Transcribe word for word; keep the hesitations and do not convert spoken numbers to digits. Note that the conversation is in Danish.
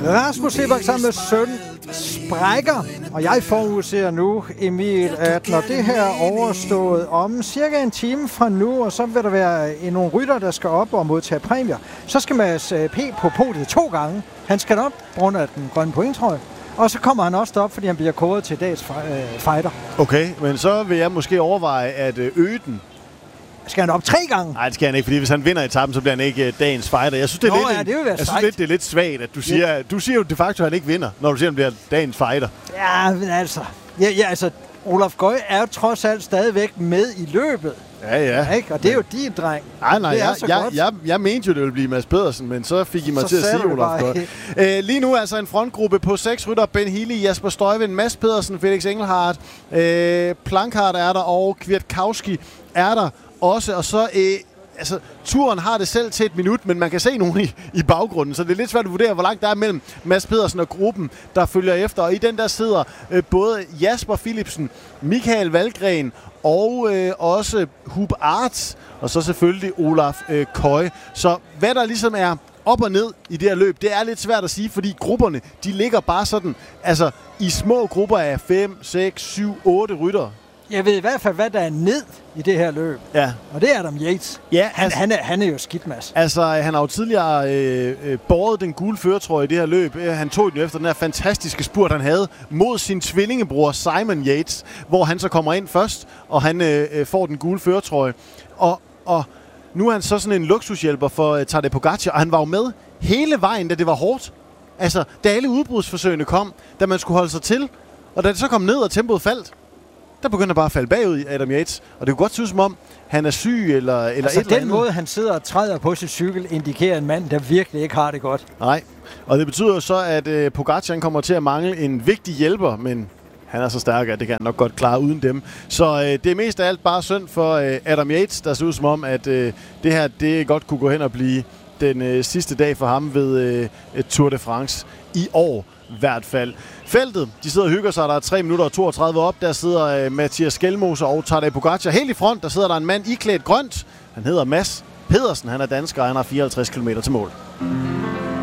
Rasmus Seebach sammen med søn sprækker, og jeg forudser nu, Emil, at når det her er overstået om cirka en time fra nu, og så vil der være nogle rytter, der skal op og modtage præmier, så skal Mads P. på podiet to gange. Han skal op på grund af den grønne pointtrøje, og så kommer han også op, fordi han bliver kåret til dagens fighter. Okay, men så vil jeg måske overveje at øge den. Skal han op tre gange? Nej, det skal han ikke, fordi hvis han vinder etappen, så bliver han ikke dagens fighter. Jeg synes, det er, Nå, lidt, ja, det vil være jeg synes lidt, det er lidt svagt, at du siger, ja. du siger jo de facto, at han ikke vinder, når du siger, at han bliver dagens fighter. Ja, men altså, ja, ja, altså Olaf Gøj er jo trods alt stadigvæk med i løbet. Ja, ja. Ja, ikke? Og det er jo din dreng. Nej, nej, jeg, jeg, jeg, jeg, jeg mente jo, det ville blive Mads Pedersen, men så fik I mig så til at sige Olaf Gøj. Æ, lige nu altså en frontgruppe på seks rytter. Ben Healy, Jasper Stuyven, Mads Pedersen, Felix Engelhardt, øh, Plankhardt er der, og Kwiatkowski er der også. Og så... Øh, Altså, turen har det selv til et minut, men man kan se nogen i, i baggrunden, så det er lidt svært at vurdere, hvor langt der er mellem Mads Pedersen og gruppen, der følger efter. Og i den der sidder øh, både Jasper Philipsen, Michael Valgren og øh, også Hub Art, og så selvfølgelig Olaf øh, Køj. Så hvad der ligesom er op og ned i det her løb, det er lidt svært at sige, fordi grupperne, de ligger bare sådan, altså i små grupper af fem, seks, syv, otte rytter. Jeg ved i hvert fald, hvad der er ned i det her løb. Ja. Og det er Adam Yates. Ja, han, altså, han, er, han er jo skidt, Mads. Altså, han har jo tidligere øh, øh, båret den gule førertrøje i det her løb. Han tog den jo efter den her fantastiske spurt, han havde mod sin tvillingebror Simon Yates, hvor han så kommer ind først, og han øh, får den gule førertrøje. Og, og nu er han så sådan en luksushjælper for øh, Tadej Pogacar, og han var jo med hele vejen, da det var hårdt. Altså, da alle udbrudsforsøgene kom, da man skulle holde sig til, og da det så kom ned, og tempoet faldt, der begynder bare at falde bagud i Adam Yates. Og det kunne godt se ud som om, han er syg eller, eller altså, et eller den måde, han sidder og træder på sin cykel, indikerer en mand, der virkelig ikke har det godt. Nej, og det betyder jo så, at øh, Pogacar kommer til at mangle en vigtig hjælper, men han er så stærk, at det kan han nok godt klare uden dem. Så øh, det er mest af alt bare synd for øh, Adam Yates, der ser ud som om, at øh, det her det godt kunne gå hen og blive den øh, sidste dag for ham ved øh, Tour de France i år. I hvert fald. Feltet, de sidder og hygger sig, der er tre minutter og toogtredive op. Der sidder øh, Mathias Skelmose og Tadej Pogacar. Helt i front, der sidder der en mand iklædt grønt. Han hedder Mads Pedersen, han er dansker, og han har fireoghalvtreds kilometer til mål.